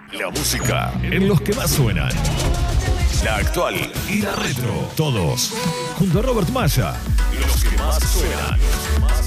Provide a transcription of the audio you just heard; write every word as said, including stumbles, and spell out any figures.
La música en los que más suenan. La actual y la retro. Todos junto a Robert Maya. Los que más suenan.